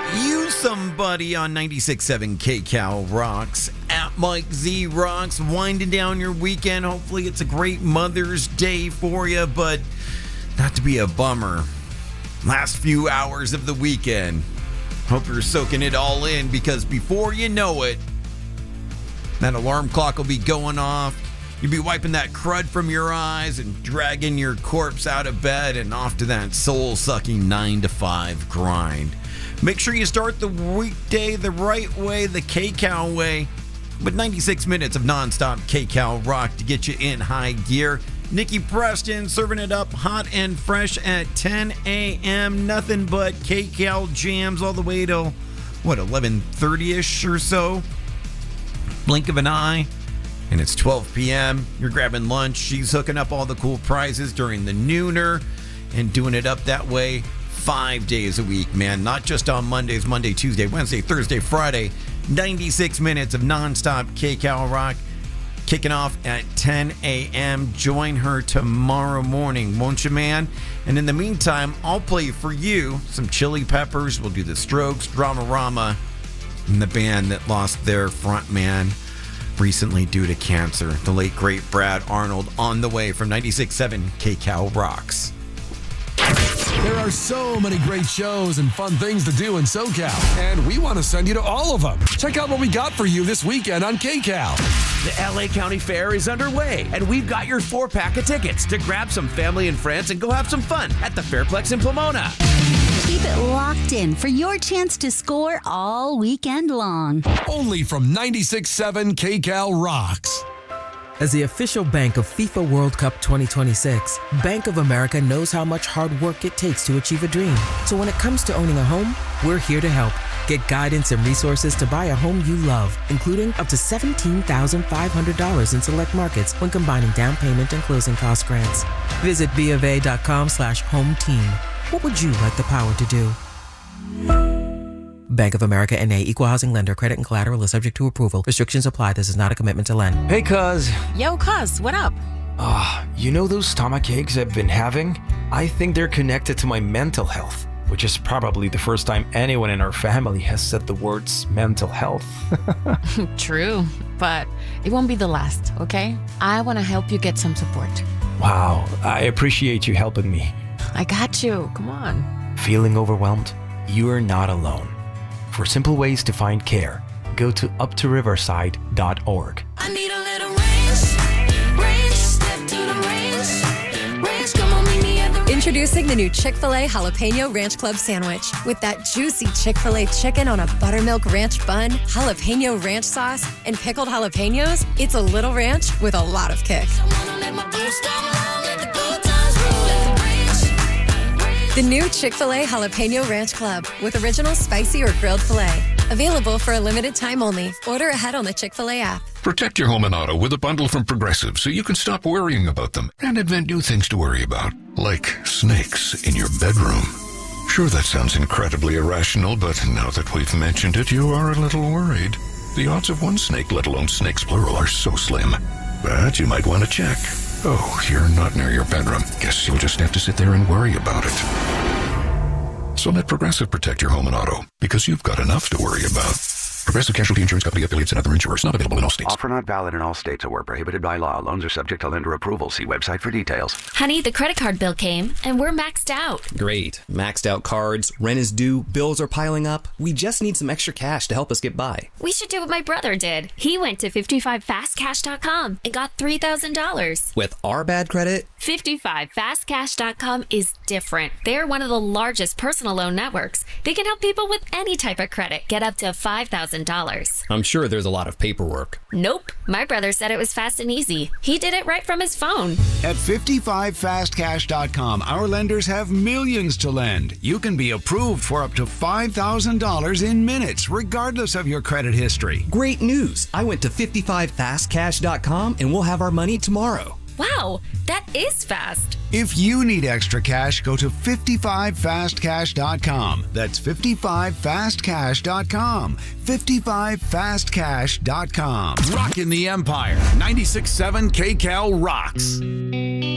You somebody on 96.7 KCal Rocks. At Mike Z Rocks, winding down your weekend. Hopefully it's a great Mother's Day for you, but not to be a bummer. Last few hours of the weekend. Hope you're soaking it all in, because before you know it, that alarm clock will be going off. You'll be wiping that crud from your eyes and dragging your corpse out of bed and off to that soul-sucking 9 to 5 grind. Make sure you start the weekday the right way, the KCal way, with 96 minutes of nonstop KCal rock to get you in high gear. Nikki Preston serving it up hot and fresh at 10 a.m. Nothing but KCal jams all the way till, 11:30-ish or so? Blink of an eye, and it's 12 p.m. You're grabbing lunch. She's hooking up all the cool prizes during the nooner and doing it up that way 5 days a week, man. Not just on Mondays, Monday, Tuesday, Wednesday, Thursday, Friday. 96 minutes of nonstop KCal rock kicking off at 10 a.m. Join her tomorrow morning, won't you, man? And in the meantime, I'll play for you some Chili Peppers. We'll do the Strokes, Dramarama, and the band that lost their frontman recently due to cancer. The late, great Brad Arnold on the way from 96.7 KCal Rocks. There are so many great shows and fun things to do in SoCal, and we want to send you to all of them. Check out what we got for you this weekend on KCal. The LA County Fair is underway, and we've got your 4-pack of tickets to grab some family and friends and go have some fun at the Fairplex in Pomona. Keep it locked in for your chance to score all weekend long. Only from 96.7 KCal Rocks. As the official bank of FIFA World Cup 2026, Bank of America knows how much hard work it takes to achieve a dream. So when it comes to owning a home, we're here to help. Get guidance and resources to buy a home you love, including up to $17,500 in select markets when combining down payment and closing cost grants. Visit BofA.com/home team. What would you like the power to do? Bank of America N.A. Equal Housing Lender. Credit and collateral is subject to approval. Restrictions apply. This is not a commitment to lend. Hey, cuz. Yo, cuz, what up? You know those stomach aches I've been having? I think they're connected to my mental health, which is probably the first time anyone in our family has said the words mental health. True, but it won't be the last, okay? I want to help you get some support. Wow, I appreciate you helping me. I got you. Come on. Feeling overwhelmed? You are not alone. For simple ways to find care, go to uptoriverside.org. I need a little range, step to the range, come on, meet me at the range. Introducing the new Chick-fil-A Jalapeno Ranch Club Sandwich. With that juicy Chick-fil-A chicken on a buttermilk ranch bun, jalapeno ranch sauce, and pickled jalapenos, it's a little ranch with a lot of kick. The new Chick-fil-A Jalapeno Ranch Club with original spicy or grilled filet. Available for a limited time only. Order ahead on the Chick-fil-A app. Protect your home and auto with a bundle from Progressive so you can stop worrying about them and invent new things to worry about, like snakes in your bedroom. Sure, that sounds incredibly irrational, but now that we've mentioned it, you are a little worried. The odds of one snake, let alone snakes plural, are so slim. But you might want to check. Oh, you're not near your bedroom. Guess you'll just have to sit there and worry about it. So let Progressive protect your home and auto, because you've got enough to worry about. Progressive Casualty Insurance Company, affiliates, and other insurers. Not available in all states. Offer not valid in all states or were prohibited by law. Loans are subject to lender approval. See website for details. Honey, the credit card bill came, and we're maxed out. Great. Maxed out cards, rent is due, bills are piling up. We just need some extra cash to help us get by. We should do what my brother did. He went to 55fastcash.com and got $3,000. With our bad credit? 55fastcash.com is different. They're one of the largest personal loan networks. They can help people with any type of credit get up to $5,000. I'm sure there's a lot of paperwork. Nope. My brother said it was fast and easy. He did it right from his phone. At 55fastcash.com, our lenders have millions to lend. You can be approved for up to $5,000 in minutes, regardless of your credit history. Great news. I went to 55fastcash.com and we'll have our money tomorrow. Wow, that is fast. If you need extra cash, go to 55fastcash.com. That's 55fastcash.com. 55fastcash.com. Rockin' the Empire. 96.7 KCal Rocks.